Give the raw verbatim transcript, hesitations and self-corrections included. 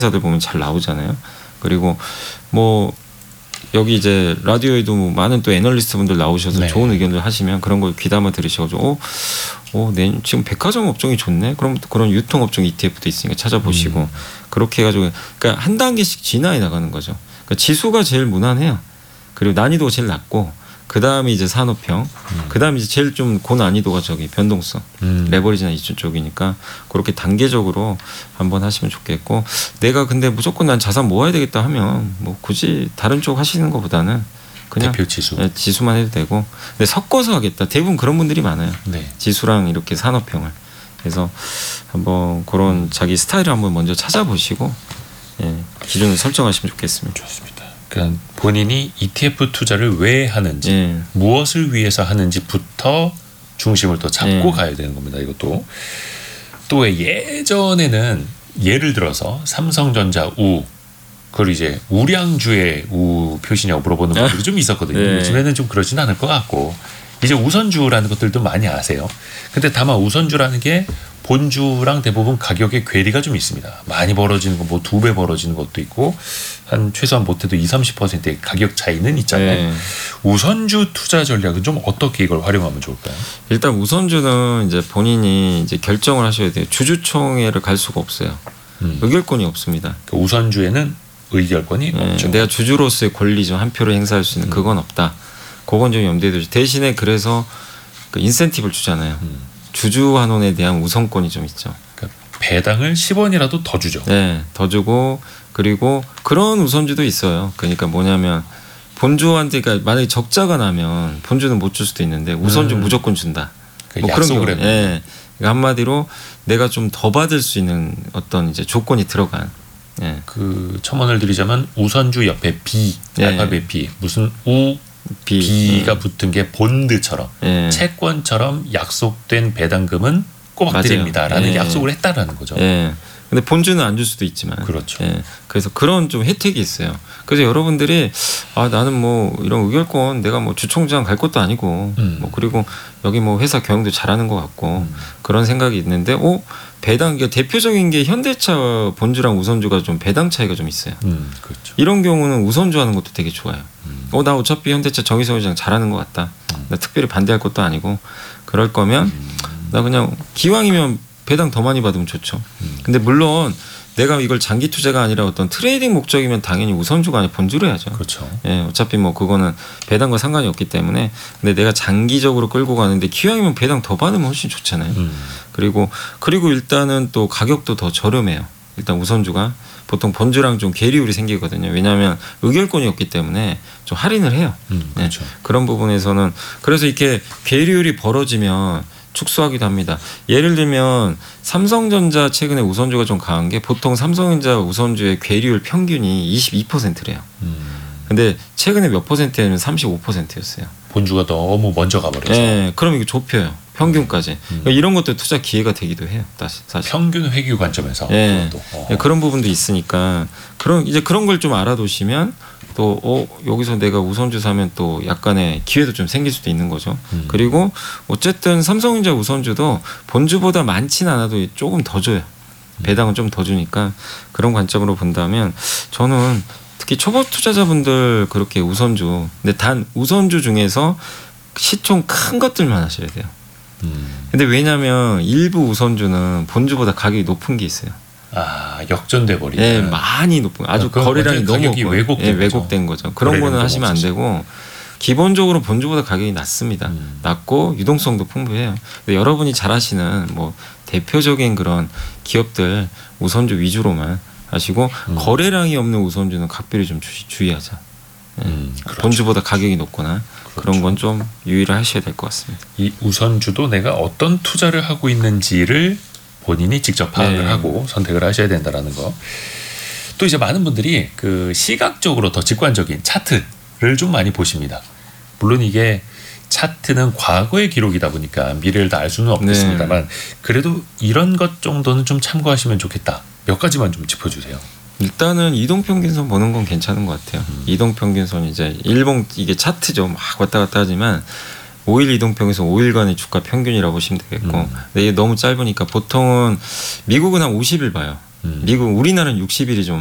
회사들 보면 잘 나오잖아요. 그리고 뭐 여기 이제 라디오에도 뭐 많은 또 애널리스트 분들 나오셔서 네. 좋은 의견들 하시면 그런 걸 귀담아 들으셔가지고 어, 어, 내 지금 백화점 업종이 좋네. 그럼 그런 유통 업종 이티에프도 있으니까 찾아보시고 음. 그렇게 해가지고 그러니까 한 단계씩 진화해 나가는 거죠. 그러니까 지수가 제일 무난해요. 그리고 난이도가 제일 낮고 그 다음에 이제 산업형, 음. 그 다음에 이제 제일 좀 고난이도가 저기 변동성, 음. 레버리지나 이쪽 쪽이니까 그렇게 단계적으로 한번 하시면 좋겠고 내가 근데 무조건 난 자산 모아야 되겠다 하면 뭐 굳이 다른 쪽 하시는 것보다는 그냥 대표 지수, 네, 지수만 해도 되고 근데 섞어서 하겠다. 대부분 그런 분들이 많아요. 네. 지수랑 이렇게 산업형을. 그래서 한번 그런 자기 스타일을 한번 먼저 찾아보시고 예, 기준을 설정하시면 좋겠습니다. 좋습니다. 그러니까 본인이 이티에프 투자를 왜 하는지 예. 무엇을 위해서 하는지부터 중심을 또 잡고 예. 가야 되는 겁니다. 이것도 또 왜 예전에는 예를 들어서 삼성전자 우 그걸 이제 우량주의 우 표시냐고 물어보는 분들이 좀 있었거든요. 네. 요즘에는 좀 그러진 않을 것 같고 이제 우선주라는 것들도 많이 아세요. 근데 다만 우선주라는 게 본주랑 대부분 가격의 괴리가 좀 있습니다. 많이 벌어지는 거 뭐 두 배 벌어지는 것도 있고 한 최소한 못해도 이십, 삼십 퍼센트의 가격 차이는 있잖아요. 네. 우선주 투자 전략은 좀 어떻게 이걸 활용하면 좋을까요? 일단 우선주는 이제 본인이 이제 결정을 하셔야 돼요. 주주총회를 갈 수가 없어요. 음. 의결권이 없습니다. 그 우선주에는 의결권이 네. 없죠. 내가 주주로서의 권리 좀 한 표를 행사할 수 있는 음. 그건 없다. 그건 좀 염두에 두시. 대신에 그래서 그 인센티브를 주잖아요. 음. 주주 환원에 대한 우선권이 좀 있죠. 그러니까 배당을 십 원이라도 더 주죠. 네, 더 주고 그리고 그런 우선주도 있어요. 그러니까 뭐냐면 본주한테 그러니까 만약에 적자가 나면 본주는 못 줄 수도 있는데 우선주 음. 무조건 준다. 그 뭐 그런 경우. 예. 네. 그러니까 한마디로 내가 좀 더 받을 수 있는 어떤 이제 조건이 들어간. 네. 그 첨언을 드리자면 우선주 옆에 B, 네. 알파벳 B 무슨 우 B. B가 음. 붙은 게 본드처럼 예. 채권처럼 약속된 배당금은 꼬박 맞아요. 드립니다라는 예. 약속을 했다라는 거죠. 예. 근데 본주는 안 줄 수도 있지만. 그렇죠. 예. 그래서 그런 좀 혜택이 있어요. 그래서 여러분들이 아 나는 뭐 이런 의결권 내가 뭐 주총장 갈 것도 아니고 음. 뭐 그리고 여기 뭐 회사 경영도 잘하는 것 같고 음. 그런 생각이 있는데 어 배당 대표적인 게 현대차 본주랑 우선주가 좀 배당 차이가 좀 있어요. 음, 그렇죠. 이런 경우는 우선주 하는 것도 되게 좋아요. 음. 어, 나 어차피 현대차 정의성 회장 잘하는 것 같다. 음. 나 특별히 반대할 것도 아니고 그럴 거면 음. 나 그냥 기왕이면 배당 더 많이 받으면 좋죠. 음. 근데 물론 내가 이걸 장기 투자가 아니라 어떤 트레이딩 목적이면 당연히 우선주가 아니라 본주로 해야죠. 그렇죠. 예, 어차피 뭐 그거는 배당과 상관이 없기 때문에. 근데 내가 장기적으로 끌고 가는데 기왕이면 배당 더 받으면 훨씬 좋잖아요. 음. 그리고 그리고 일단은 또 가격도 더 저렴해요. 일단 우선주가 보통 본주랑 좀 괴리율이 생기거든요. 왜냐하면 의결권이 없기 때문에 좀 할인을 해요. 음, 그렇죠. 네, 그런 부분에서는 그래서 이렇게 괴리율이 벌어지면 축소하기도 합니다. 예를 들면 삼성전자 최근에 우선주가 좀 강한 게 보통 삼성전자 우선주의 괴리율 평균이 이십이 퍼센트래요. 음. 근데 최근에 몇 퍼센트냐면 삼십오 퍼센트였어요. 본주가 너무 먼저 가버려서. 네, 그럼 이게 좁혀요. 평균까지. 음. 그러니까 이런 것도 투자 기회가 되기도 해요. 사실. 평균 회귀 관점에서. 네. 네, 그런 부분도 있으니까 그런 이제 그런 걸 좀 알아두시면 또 어, 여기서 내가 우선주 사면 또 약간의 기회도 좀 생길 수도 있는 거죠. 음. 그리고 어쨌든 삼성전자 우선주도 본주보다 많지는 않아도 조금 더 줘요. 배당은 좀 더 주니까 그런 관점으로 본다면 저는 특히 초보 투자자분들 그렇게 우선주 근데 단 우선주 중에서 시총 큰 것들만 하셔야 돼요. 음. 근데 왜냐하면 일부 우선주는 본주보다 가격이 높은 게 있어요. 아 역전돼 버리네. 네, 많이 높은 아주 아, 거래량이 너무 가격이 왜곡된, 네, 왜곡된 거죠. 그런 거는 하시면 안 되고 기본적으로 본주보다 가격이 낮습니다. 음. 낮고 유동성도 풍부해요. 근데 여러분이 잘 하시는 뭐 대표적인 그런 기업들 우선주 위주로만 하시고 음. 거래량이 없는 우선주는 각별히 좀 주, 주의하자. 네. 음, 그렇죠. 본주보다 가격이 높거나 그렇죠. 그런 건 좀 유의를 하셔야 될 것 같습니다. 이 우선주도 내가 어떤 투자를 하고 있는지를 본인이 직접 파악을 네. 하고 선택을 하셔야 된다라는 거. 또 이제 많은 분들이 그 시각적으로 더 직관적인 차트를 좀 많이 보십니다. 물론 이게 차트는 과거의 기록이다 보니까 미래를 다 알 수는 없겠습니다만 네. 그래도 이런 것 정도는 좀 참고하시면 좋겠다. 몇 가지만 좀 짚어주세요. 일단은 이동평균선 보는 건 괜찮은 것 같아요. 음. 이동평균선 이제 일봉 이게 차트죠. 막 왔다 갔다 하지만 오 일 이동평균선 오 일간의 주가 평균이라고 보시면 되겠고 음. 근데 이게 너무 짧으니까 보통은 미국은 한 오십 일 봐요. 음. 미국 우리나라는 육십 일이 좀